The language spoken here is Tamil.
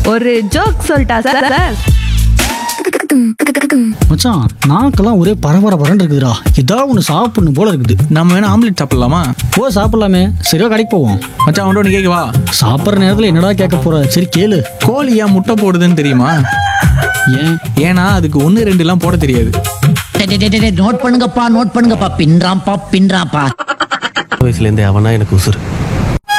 ஒரு ஜோக் சொல்லிட்டா சார் சார்? மச்சான் நாக்கெல்லாம் ஒரே பரபரன்னு இருக்குதுடா. ஏதாவது ஒன்று சாப்பிடணும் போல இருக்குது. நம்ம வேணா ஆம்லெட் சாப்பிடலாமா? ஓ சாப்பிடலாமே. சரியா கடைக்கு போவோம். மச்சான் ஒன்று கேட்கவா? சாப்பிட்ற நேரத்தில் என்னடா கேட்க போற? சரி கேளு. கோழி ஏன் முட்டை போடுதுன்னு தெரியுமா? ஏன்னா அதுக்கு 1 2 போட தெரியாது. நோட் பண்ணுங்கப்பா பின்றாம்பா. வயசுல இருந்தே அவனா எனக்கு உசுறு.